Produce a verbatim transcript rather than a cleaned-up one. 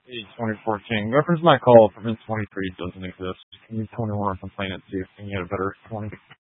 Hey, twenty-four King. Reference my call for Vince twenty-three doesn't exist. Can you twenty-one or complain and see if you can get a better twenty?